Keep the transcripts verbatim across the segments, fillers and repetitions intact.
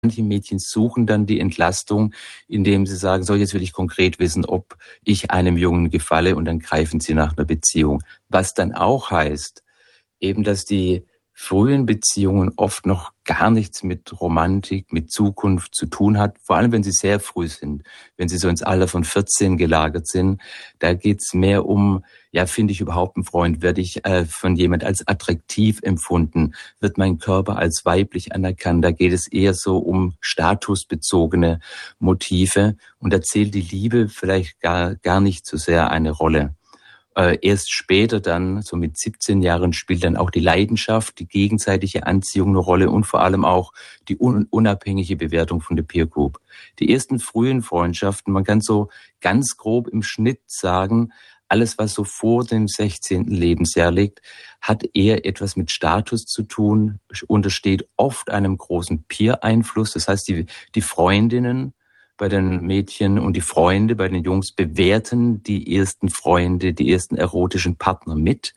Manche Mädchen suchen dann die Entlastung, indem sie sagen, so, jetzt will ich konkret wissen, ob ich einem Jungen gefalle, und dann greifen sie nach einer Beziehung. Was dann auch heißt, eben, dass die frühen Beziehungen oft noch gar nichts mit Romantik, mit Zukunft zu tun hat, vor allem wenn sie sehr früh sind, wenn sie so ins Alter von vierzehn gelagert sind. Da geht's mehr um, ja, finde ich überhaupt einen Freund? Werde ich äh, von jemand als attraktiv empfunden? Wird mein Körper als weiblich anerkannt? Da geht es eher so um statusbezogene Motive, und da zählt die Liebe vielleicht gar, gar nicht so sehr eine Rolle. Äh, erst später dann, so mit siebzehn Jahren, spielt dann auch die Leidenschaft, die gegenseitige Anziehung eine Rolle und vor allem auch die un- unabhängige Bewertung von der Peer Group. Die ersten frühen Freundschaften, man kann so ganz grob im Schnitt sagen, alles, was so vor dem sechzehnten Lebensjahr liegt, hat eher etwas mit Status zu tun, untersteht oft einem großen Peer-Einfluss. Das heißt, die, die Freundinnen bei den Mädchen und die Freunde bei den Jungs bewerten die ersten Freunde, die ersten erotischen Partner mit.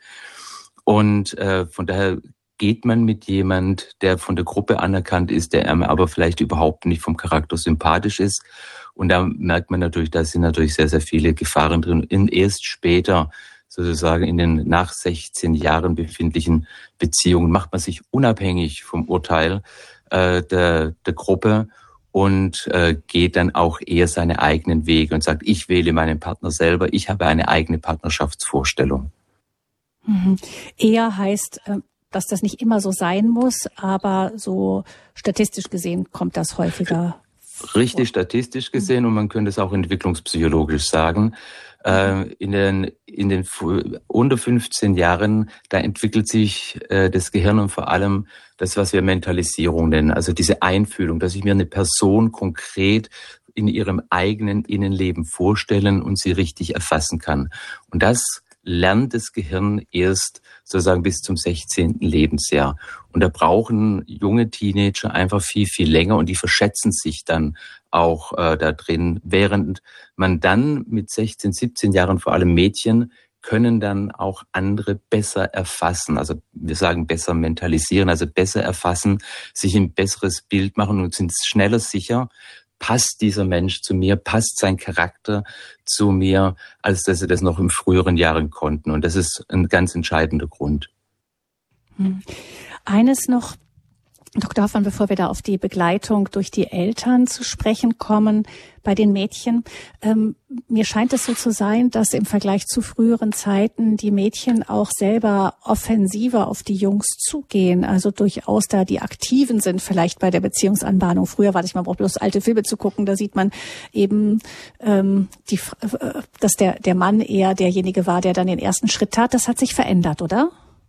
Und äh, von daher geht man mit jemand, der von der Gruppe anerkannt ist, der einem aber vielleicht überhaupt nicht vom Charakter sympathisch ist. Und da merkt man natürlich, da sind natürlich sehr, sehr viele Gefahren drin. In erst später, sozusagen in den nach sechzehn Jahren befindlichen Beziehungen, macht man sich unabhängig vom Urteil äh, der, der Gruppe und äh, geht dann auch eher seine eigenen Wege und sagt, ich wähle meinen Partner selber, ich habe eine eigene Partnerschaftsvorstellung. Mhm. Eher heißt, dass das nicht immer so sein muss, aber so statistisch gesehen kommt das häufiger Richtig vor. Statistisch gesehen, und man könnte es auch entwicklungspsychologisch sagen. Äh, in den in den unter fünfzehn Jahren, da entwickelt sich äh, das Gehirn und vor allem das, was wir Mentalisierung nennen, also diese Einfühlung, dass ich mir eine Person konkret in ihrem eigenen Innenleben vorstellen und sie richtig erfassen kann. Und das lernt das Gehirn erst sozusagen bis zum sechzehnten Lebensjahr. Und da brauchen junge Teenager einfach viel, viel länger, und die verschätzen sich dann auch äh, da drin. Während man dann mit sechzehn, siebzehn Jahren, vor allem Mädchen, können dann auch andere besser erfassen. Also wir sagen besser mentalisieren, also besser erfassen, sich ein besseres Bild machen und sind schneller sicher, passt dieser Mensch zu mir, passt sein Charakter zu mir, als dass sie das noch in früheren Jahren konnten. Und das ist ein ganz entscheidender Grund. Eines noch, Doktor Hoffmann, bevor wir da auf die Begleitung durch die Eltern zu sprechen kommen bei den Mädchen. Ähm, mir scheint es so zu sein, dass im Vergleich zu früheren Zeiten die Mädchen auch selber offensiver auf die Jungs zugehen, also durchaus da die Aktiven sind vielleicht bei der Beziehungsanbahnung. Früher war das, man braucht bloß alte Filme zu gucken, da sieht man eben, ähm, die, äh, dass der, der Mann eher derjenige war, der dann den ersten Schritt tat. Das hat sich verändert, oder?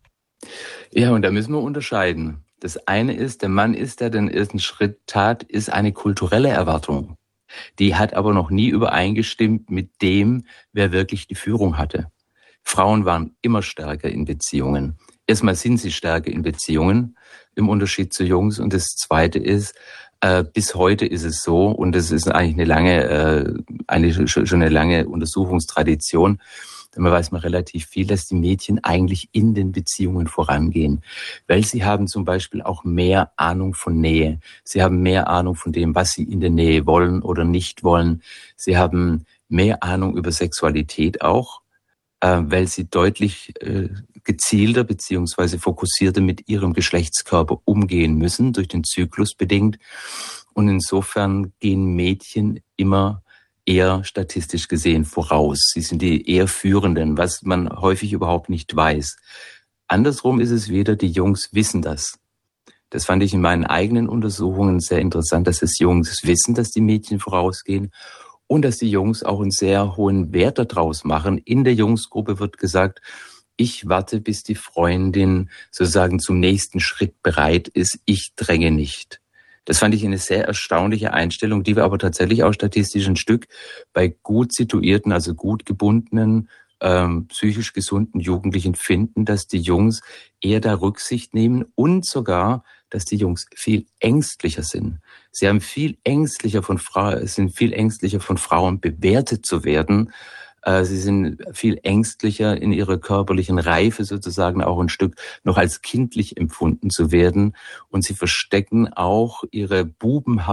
Ja, und da müssen wir unterscheiden. Das eine ist, der Mann ist, der den ersten Schritt tat, ist eine kulturelle Erwartung. Die hat aber noch nie übereingestimmt mit dem, wer wirklich die Führung hatte. Frauen waren immer stärker in Beziehungen. Erstmal sind sie stärker in Beziehungen, im Unterschied zu Jungs. Und das Zweite ist, äh, bis heute ist es so, und das ist eigentlich eine lange, äh, eigentlich schon eine lange Untersuchungstradition, man weiß man relativ viel, dass die Mädchen eigentlich in den Beziehungen vorangehen. Weil sie haben zum Beispiel auch mehr Ahnung von Nähe. Sie haben mehr Ahnung von dem, was sie in der Nähe wollen oder nicht wollen. Sie haben mehr Ahnung über Sexualität auch, äh, weil sie deutlich äh, gezielter beziehungsweise fokussierter mit ihrem Geschlechtskörper umgehen müssen, durch den Zyklus bedingt. Und insofern gehen Mädchen immer eher statistisch gesehen voraus. Sie sind die eher Führenden, was man häufig überhaupt nicht weiß. Andersrum ist es wieder, die Jungs wissen das. Das fand ich in meinen eigenen Untersuchungen sehr interessant, dass das Jungs wissen, dass die Mädchen vorausgehen und dass die Jungs auch einen sehr hohen Wert daraus machen. In der Jungsgruppe wird gesagt, ich warte, bis die Freundin sozusagen zum nächsten Schritt bereit ist. Ich dränge nicht. Das fand ich eine sehr erstaunliche Einstellung, die wir aber tatsächlich auch statistisch ein Stück bei gut situierten, also gut gebundenen, ähm, psychisch gesunden Jugendlichen finden, dass die Jungs eher da Rücksicht nehmen und sogar, dass die Jungs viel ängstlicher sind. Sie haben viel ängstlicher von Frauen, sind viel ängstlicher von Frauen bewertet zu werden, Sie sind viel ängstlicher in ihrer körperlichen Reife sozusagen, auch ein Stück noch als kindlich empfunden zu werden. Und sie verstecken auch ihre bubenhafte